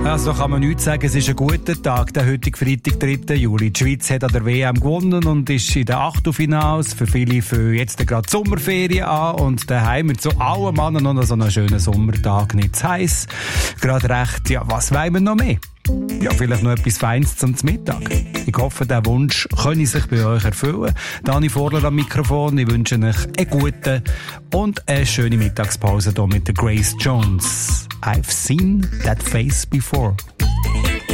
Also kann man nichts sagen, es ist ein guter Tag, der heutige Freitag, 3. Juli. Die Schweiz hat an der WM gewonnen und ist in den Achtelfinals. Für viele fangen jetzt gerade die Sommerferien an und daheim mit so allen Männern noch so einen schönen Sommertag. Nicht zu heiß, gerade recht. Ja, was wollen wir noch mehr? Ja, vielleicht noch etwas Feines zum Mittag. Ich hoffe, der Wunsch könne sich bei euch erfüllen. Dani Vorler am Mikrofon. Ich wünsche euch einen guten und eine schöne Mittagspause hier mit der Grace Jones. I've seen that face before.